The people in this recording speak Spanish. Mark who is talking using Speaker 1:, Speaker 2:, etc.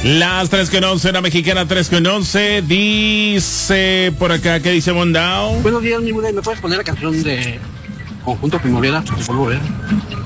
Speaker 1: Las 3:11, una mexicana 3:11. Dice por acá, ¿qué dice Mondao?
Speaker 2: Buenos días, mi Buda. ¿Me puedes poner la canción de Conjunto Primavera? Por favor,